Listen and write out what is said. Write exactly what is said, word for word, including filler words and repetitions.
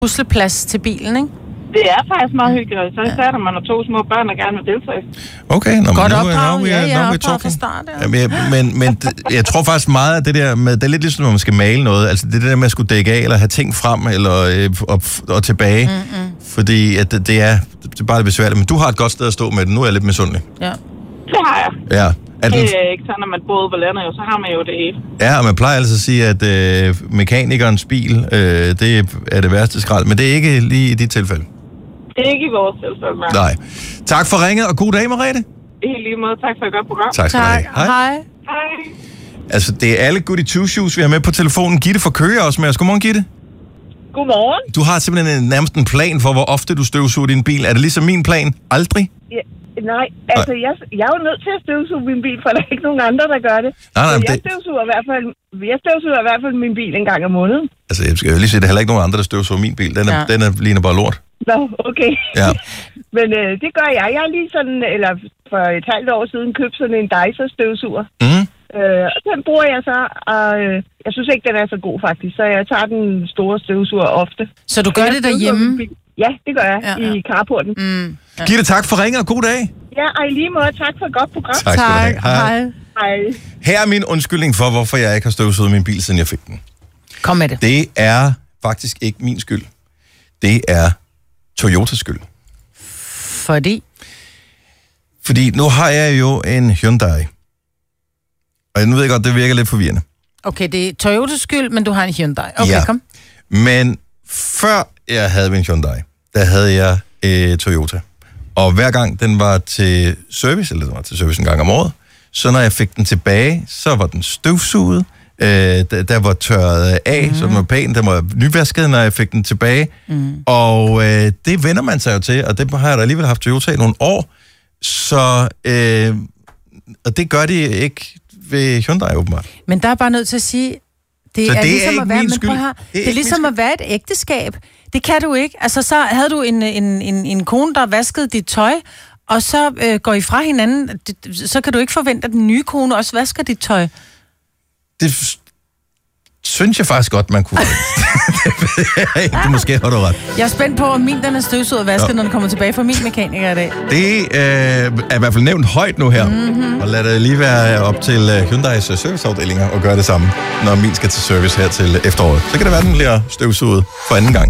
pusleplads til bilen, ikke? Det er faktisk meget hyggeligt, så især når man har to små børn, der gerne vil deltage. Okay, nå, godt opdraget, ja, ja, opdraget fra start, ja. Jamen, jeg, men, men det, jeg tror faktisk meget, at det der med, det er lidt ligesom, når man skal male noget, altså det der med at skulle dække af, eller have ting frem, eller øh, op og tilbage, mm-hmm. fordi at det, det, er, det er bare lidt besværligt, men du har et godt sted at stå med det, nu er jeg lidt misundelig. Ja. Det har jeg. Ja. Er det den... er ikke sådan, når man bor på landet, jo, så har man jo det hele. Ja, og man plejer altså at sige, at øh, mekanikernes bil, øh, det er det værste skrald, men det er ikke lige i dit tilfælde. Det er ikke i vores tilfælde, nej. Nej. Tak for ringet, og god dag, Merete. I lige måde. Tak for et godt program. Tak skal du have. Hej. Hej. Hej. Altså, det er alle goody two-shoes, vi har med på telefonen. Gitte fra Køge også med os. Godmorgen, Gitte. Godmorgen. Du har simpelthen en, nærmest en plan for, hvor ofte du støvsuger din bil. Er det ligesom min plan? Aldrig? Ja, nej, altså, jeg, jeg er jo nødt til at støvsuge min bil, for der er ikke nogen andre, der gør det. Nej, nej, jeg, det... støvsuger i hvert fald, jeg støvsuger i hvert fald min bil en gang om måneden. Altså, jeg skal lige sige, der er heller ikke nogen andre, der støvsuger min bil. Den, er, ja. den er, ligner bare lort. Nå, okay. Ja. Men øh, det gør jeg. Jeg har lige sådan, eller for et halvt år siden, købt sådan en Dyson-støvsuger. Mm. Øh, og den bruger jeg så, og øh, jeg synes ikke, den er så god faktisk, så jeg tager den store støvsuger ofte. Så du gør det derhjemme? Ja, det gør jeg, ja, ja. i carporten. Mm. Ja. Gitte, tak for ringet, og god dag. Ja, og i lige måde, tak for et godt program. Tak skal du have. Hej. Hej. Her er min undskyldning for, hvorfor jeg ikke har støvsuget min bil, siden jeg fik den. Kom med det. Det er faktisk ikke min skyld. Det er Toyotas skyld. Fordi? Fordi nu har jeg jo en Hyundai. Og nu ved jeg godt, det virker lidt forvirrende. Okay, det er Toyotas skyld, men du har en Hyundai. Okay, ja. kom. Men før jeg havde min Hyundai, der havde jeg øh, Toyota. Og hver gang den var til service, eller den var til service en gang om året, så når jeg fik den tilbage, så var den støvsuget. Øh, der, der var tørret af, mm. så den var pæn. Den var nyvasket, når jeg fik den tilbage. Mm. Og øh, det vender man sig jo til, og det har jeg da alligevel haft Toyota i nogle år. Så, øh, og det gør de ikke ved Hyundai åbenbart. Men der er bare nødt til at sige, det så er det ligesom er at være, min men skyld. prøv her, Det det er, er ligesom at være et ægteskab. Det kan du ikke. Altså, så havde du en, en, en, en kone, der vaskede dit tøj, og så øh, går I fra hinanden, det, så kan du ikke forvente, at den nye kone også vasker dit tøj. Det synes jeg faktisk godt, man kunne. Det måske har du ret. Jeg er spændt på, om min den er støvsuget og vasket, ja. Når den kommer tilbage fra min mekaniker i dag. Det øh, er i hvert fald nævnt højt nu her. Mm-hmm. Og lad det lige være op til Hyundais serviceafdelinger og gøre det samme, når min skal til service her til efteråret. Så kan det være, den bliver støvsuget for anden gang.